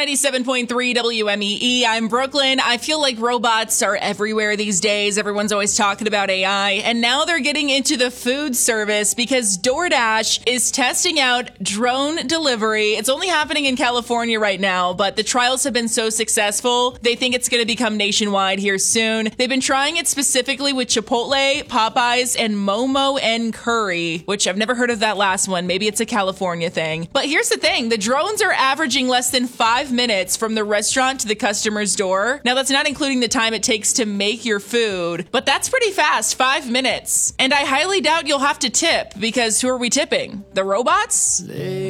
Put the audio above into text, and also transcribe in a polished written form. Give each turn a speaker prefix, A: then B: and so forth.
A: 97.3 WMEE. I'm Brooklyn. I feel like robots are everywhere these days. Everyone's always talking about AI. And now they're getting into the food service because DoorDash is testing out drone delivery. It's only happening in California right now, but the trials have been so successful, they think it's going to become nationwide here soon. They've been trying it specifically with Chipotle, Popeyes, and Momo and Curry, which I've never heard of that last one. Maybe it's a California thing. But here's the thing. The drones are averaging less than 5 minutes from the restaurant to the customer's door. Now, that's not including the time it takes to make your food, but that's pretty fast, 5 minutes. And I highly doubt you'll have to tip, because who are we tipping? The robots?